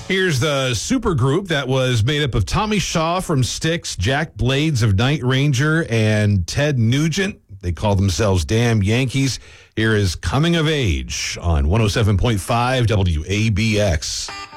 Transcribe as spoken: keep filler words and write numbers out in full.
Here's the supergroup that was made up of Tommy Shaw from Styx, Jack Blades of Night Ranger, and Ted Nugent. They call themselves Damn Yankees. Here is Coming of Age on one oh seven point five W A B X.